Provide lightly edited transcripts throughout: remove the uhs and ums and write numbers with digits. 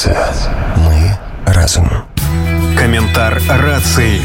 Рацыя. Мы разам. Каментар рацыі.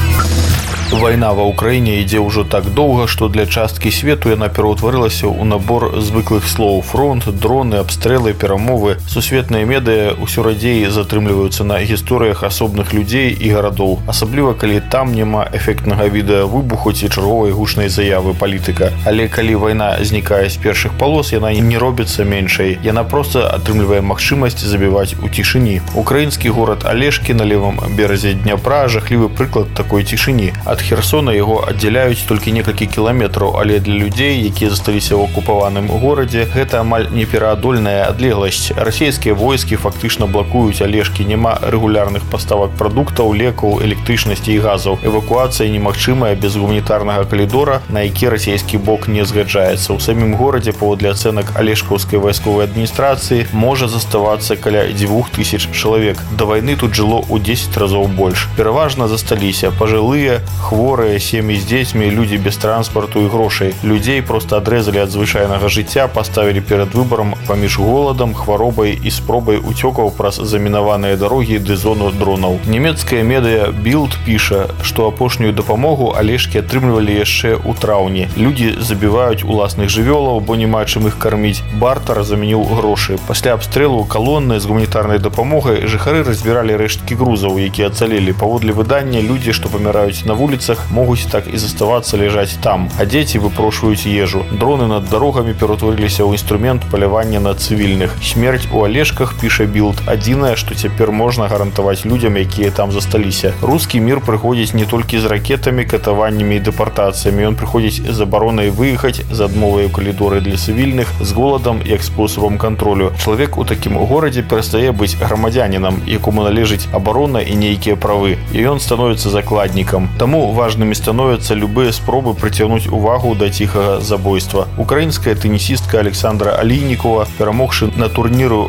Вайна ва ўкраіне ідзе ўжо так доўга, што для часткі свету яна пераўтварылася ў набор звыклых слоў: фронт, дроны, абстрэлы, перамовы. Сусветныя медыа ўсё радзей затрымліваюцца на гісторыях асобных людзей і гарадоў, асабліва калі там няма эфектнага відэа выбуху ці чарговай гучнай заявы палітыка. Але калі вайна знікае з першых палос, яна не робіцца меншай. Яна проста атрымлівае магчымасць забіваць у цішыні. Украінскі горад Алешкі на левым беразе Дняпра жахлівы прыклад такой цішыні. Ад Херсона яго аддзяляюць толькі некалькі кіламетраў, але для людзей, якія засталіся ў акупаваным горадзе, гэта амаль непераадольная адлегласць. Расійскія войскі фактычна блакуюць Алешкі, няма рэгулярных паставак прадуктаў, лекаў, электрычнасці і газаў. Эвакуацыя немагчымая без гуманітарнага калідора, на які расійскі бок не згаджаецца. У самім горадзе, паводле ацэнак Алешкаўскай вайсковай адміністрацыі, можа заставацца каля 2000 чалавек. Да вайны тут жыло ў 10 разоў больш. Пераважна засталіся пажылыя, хворыя, сем'і з дзецьмі, людзі без транспарту і грошай. Людзей проста адрэзалі ад звычайнага жыцця, паставілі перад выбарам паміж голадам, хваробай і спробай уцёкаў праз замінаваныя дарогі ды зону дронаў. Нямецкае медыа Bild піша, што апошнюю дапамогу Алешкі атрымлівалі яшчэ ў траўні. Людзі забіваюць уласных жывёлаў, бо няма чым іх карміць. Бартар замяніў грошы. Пасля абстрэлу калоны з гуманітарнай дапамогай жыхары разбіралі рэшткі грузаў, якія ацалелі. Паводле выдання, людзі, што паміраюць на вуліцах, могуць так і заставацца ляжаць там, а дзеці выпрошваюць ежу. Дроны над дарогамі ператварыліся ў інструмент палявання на цывільных. Смерць у Алешках, піша Bild, адзінае, што цяпер можна гарантаваць людзям, якія там засталіся. Рускі мір прыходзіць не толькі з ракетамі, катаваннямі і дэпартацыямі. Ён прыходзіць з абаронай выехаць, з адмовай у калідоры для цывільных, з голадам як спосабам кантролю. Чалавек у такім горадзе перастае быць грамадзянінам, якому належыць абарона і нейкія правы, і ён становіцца закладнікам. Таму важнымі становяцца любыя спробы прыцягнуць увагу да ціхага забойства. Украінская тэнісістка Александра Алійнікова, перамогшы на турніру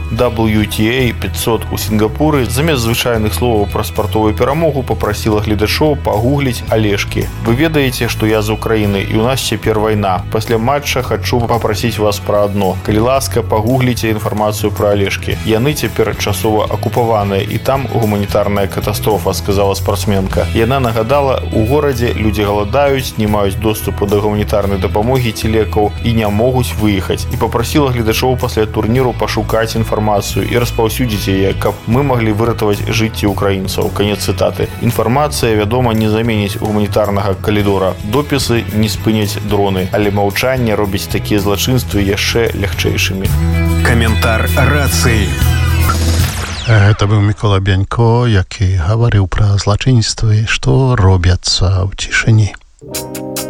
WTA 500 у Сінгапуры, замест звычайных словаў пра спартовую перамогу папрасіла гледачоў пагугліць Алешкі. Вы ведаеце, што я з Украіны і ў нас цяпер вайна. Пасля матча хачу папрасіць вас пра адно. Калі ласка, пагугліце інфармацыю пра Алешкі. Яны цяпер часова акупаваныя і там гуманітарная катастрофа, сказала спартсменка. Яна нагадала, у горадзе людзі галадаюць, не маюць доступу да гуманітарнай дапамогі ці лекаў і не могуць выехаць. І папрасіла гледачоў пасля турніру пашукаць інфармацыю і распаўсюдзіць яе, каб мы маглі выратаваць жыцці украінцаў. Канец цытаты. Інфармацыя, вядома, не заменіць гуманітарнага калідора. Допісы не спыняць дроны, але маўчанне робіць такія злачынствы яшчэ лягчэйшымі. Каментар рацыі. Гэта быў Мікола Бянько, які гаварыў пра злачынствы, што робяцца ў цішыні.